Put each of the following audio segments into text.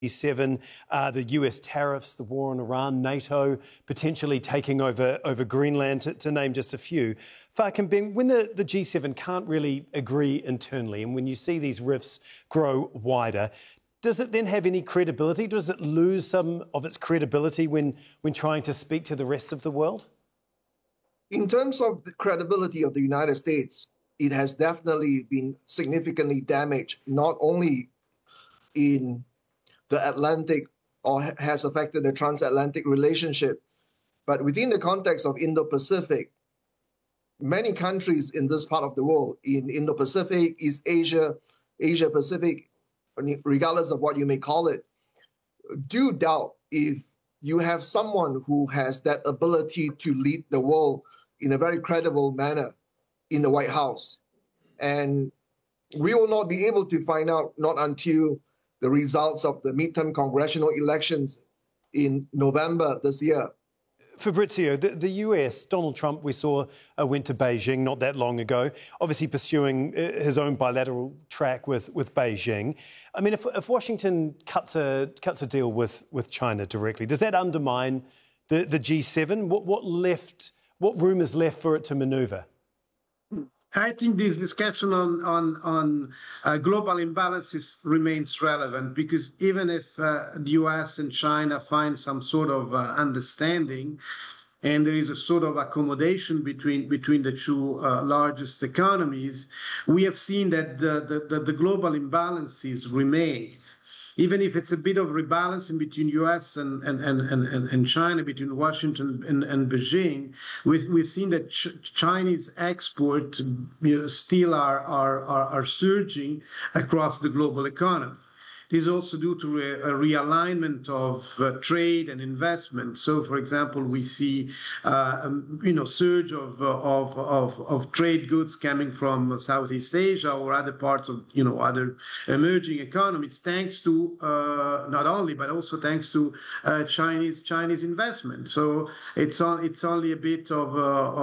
G7, the US tariffs, the war on Iran, NATO potentially taking over Greenland, to name just a few. Phan Kim Beng, when the G7 can't really agree internally, and when you see these rifts grow wider, does it then have any credibility? Does it lose some of its credibility when trying to speak to the rest of the world? In terms of the credibility of the United States, it has definitely been significantly damaged, not only in the Atlantic or has affected the transatlantic relationship, but within the context of Indo-Pacific, many countries in this part of the world, in Indo-Pacific, East Asia, Asia-Pacific, regardless of what you may call it, do doubt if you have someone who has that ability to lead the world in a very credible manner in the White House. And we will not be able to find out not until the results of the midterm congressional elections in November this year. Fabrizio, the US, Donald Trump, we saw, went to Beijing not that long ago, obviously pursuing his own bilateral track with Beijing. I mean, if Washington cuts a deal with China directly, does that undermine the G7? What room is left for it to manoeuvre? I think this discussion on global imbalances remains relevant, because even if the US and China find some sort of understanding, and there is a sort of accommodation between the two largest economies, we have seen that the global imbalances remain. Even if it's a bit of rebalancing between US and China, between Washington and Beijing, we've seen that Chinese exports still are surging across the global economy. This is also due to a realignment of trade and investment. So, for example, we see surge of trade goods coming from Southeast Asia or other parts of other emerging economies, thanks to not only but also thanks to Chinese investment. So it's only a bit of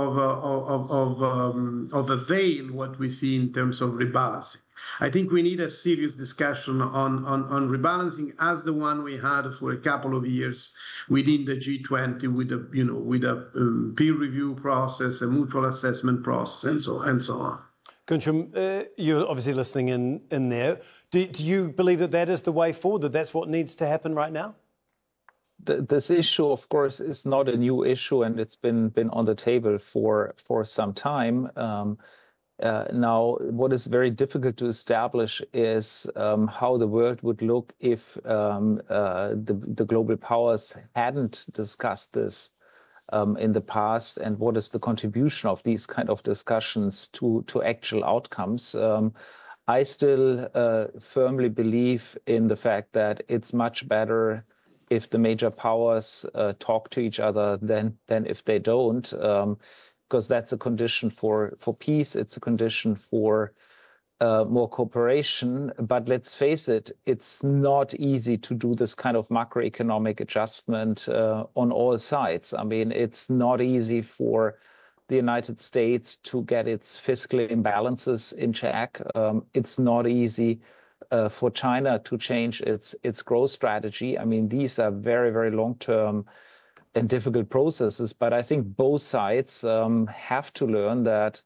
a veil what we see in terms of rebalancing. I think we need a serious discussion on rebalancing, as the one we had for a couple of years within the G20, with a peer review process, a mutual assessment process, and so on. Guntram, you're obviously listening in there. Do you believe that is the way forward, that that's what needs to happen right now? This issue, of course, is not a new issue, and it's been on the table for some time. Now, what is very difficult to establish is how the world would look if the global powers hadn't discussed this in the past, and what is the contribution of these kind of discussions to actual outcomes. I still firmly believe in the fact that it's much better if the major powers talk to each other than if they don't. Because that's a condition for peace, it's a condition for more cooperation. But let's face it, it's not easy to do this kind of macroeconomic adjustment on all sides. I mean, it's not easy for the United States to get its fiscal imbalances in check. It's not easy for China to change its growth strategy. I mean, these are very, very long-term and difficult processes, but I think both sides have to learn that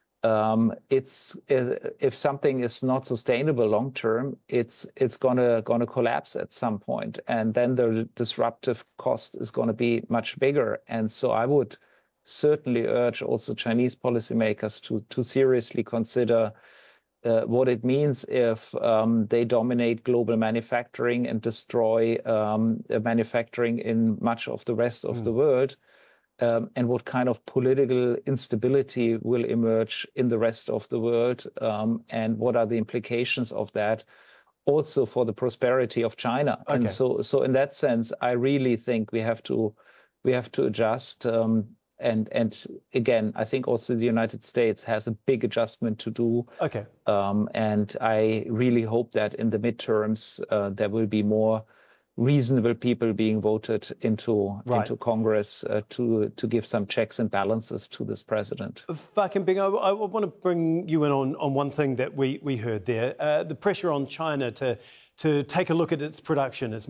if something is not sustainable long term, it's gonna collapse at some point, and then the disruptive cost is going to be much bigger. And so I would certainly urge also Chinese policymakers to seriously consider what it means if they dominate global manufacturing and destroy manufacturing in much of the rest of the world, and what kind of political instability will emerge in the rest of the world, and what are the implications of that also for the prosperity of China. Okay. And so in that sense, I really think we have to adjust. And again, I think also the United States has a big adjustment to do. Okay. And I really hope that in the midterms there will be more reasonable people being voted into Congress to give some checks and balances to this president. Fa Kinbing, I want to bring you in on one thing that we heard there, the pressure on China to take a look at its production, its